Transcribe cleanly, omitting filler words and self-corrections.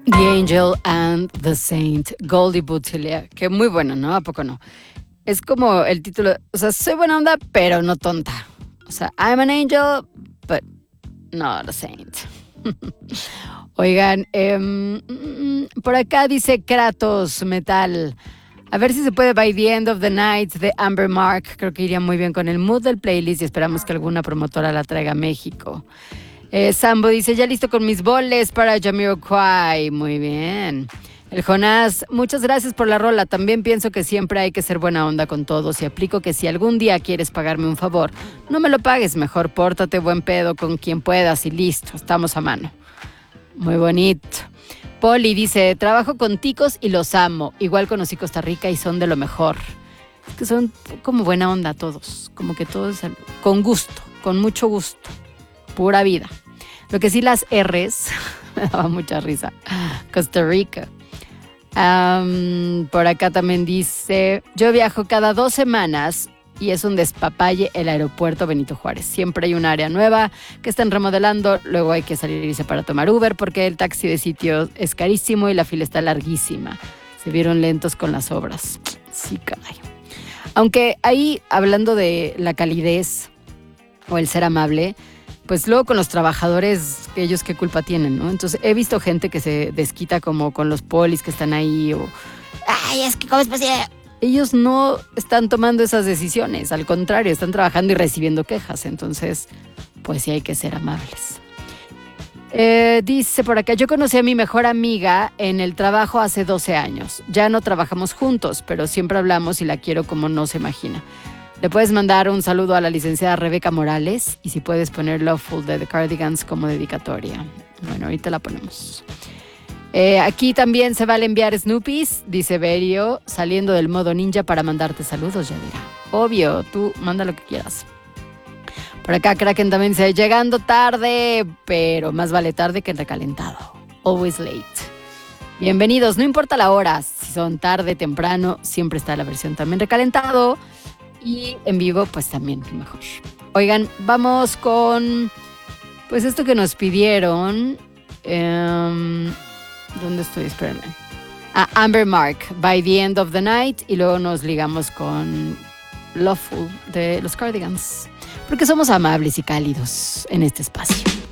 The Angel and the Saint, Goldie Buttilia, que muy bueno, ¿no? ¿A poco no? Es como el título, o sea, soy buena onda, pero no tonta. O sea, I'm an angel, but not a saint. Oigan, por acá dice Kratos Metal. A ver si se puede By the End of the Night de Amber Mark. Creo que iría muy bien con el mood del playlist y esperamos que alguna promotora la traiga a México. Sambo dice, ya listo con mis boles para Jamiroquai. Muy bien. El Jonás, muchas gracias por la rola. También pienso que siempre hay que ser buena onda con todos y aplico que si algún día quieres pagarme un favor, no me lo pagues, mejor pórtate buen pedo con quien puedas y listo, estamos a mano. Muy bonito. Poli dice, trabajo con ticos y los amo. Igual conocí Costa Rica y son de lo mejor. Es que son como buena onda todos, como que todos con gusto, con mucho gusto, pura vida. Lo que sí las R's, me daba mucha risa. Costa Rica. Por acá también dice, yo viajo cada 2 semanas y es un despapalle el aeropuerto Benito Juárez. Siempre hay un área nueva que están remodelando, luego hay que salirse para tomar Uber porque el taxi de sitio es carísimo y la fila está larguísima. Se vieron lentos con las obras. Sí, caray. Aunque ahí, hablando de la calidez o el ser amable, pues luego con los trabajadores, ellos qué culpa tienen, ¿no? Entonces he visto gente que se desquita como con los polis que están ahí o... ¡Ay, es que cómo es posible! Ellos no están tomando esas decisiones, al contrario, están trabajando y recibiendo quejas, entonces pues sí hay que ser amables. Dice por acá, yo conocí a mi mejor amiga en el trabajo hace 12 años. Ya no trabajamos juntos, pero siempre hablamos y la quiero como no se imagina. Le puedes mandar un saludo a la licenciada Rebeca Morales y si puedes poner Loveful de The Cardigans como dedicatoria. Bueno, ahorita la ponemos. Aquí también se vale enviar Snoopies, dice Berio, saliendo del modo ninja para mandarte saludos, ya dirá. Obvio, tú manda lo que quieras. Por acá Kraken también dice, llegando tarde, pero más vale tarde que recalentado. Always late. Bienvenidos, no importa la hora, si son tarde, temprano, siempre está la versión también recalentado. Y en vivo, pues también mejor. Oigan, vamos con pues esto que nos pidieron. ¿Dónde estoy? Espérenme. Amber Mark, By the End of the Night. Y luego nos ligamos con Loveful de los Cardigans. Porque somos amables y cálidos en este espacio.